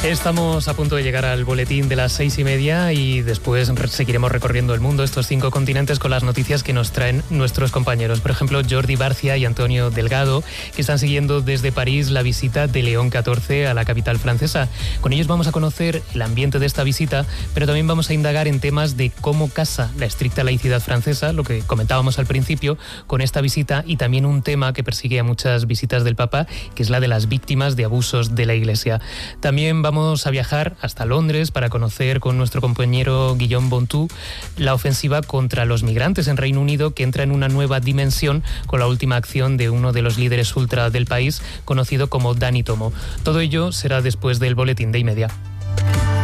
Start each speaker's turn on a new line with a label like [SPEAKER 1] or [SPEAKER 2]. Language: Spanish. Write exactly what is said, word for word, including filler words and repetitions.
[SPEAKER 1] Estamos a punto de llegar al boletín de las seis y media y después seguiremos recorriendo el mundo, estos cinco continentes, con las noticias que nos traen nuestros compañeros. Por ejemplo, Jordi Barcia y Antonio Delgado, que están siguiendo desde París la visita de León catorce a la capital francesa. Con ellos vamos a conocer el ambiente de esta visita, pero también vamos a indagar en temas de cómo casa la estricta laicidad francesa, lo que comentábamos al principio, con esta visita, y también un tema que persigue a muchas visitas del Papa, que es la de las víctimas de abusos de la Iglesia. También vamos Vamos a viajar hasta Londres para conocer con nuestro compañero Guillaume Bontou la ofensiva contra los migrantes en Reino Unido, que entra en una nueva dimensión con la última acción de uno de los líderes ultra del país, conocido como Dani Tomo. Todo ello será después del boletín de y media.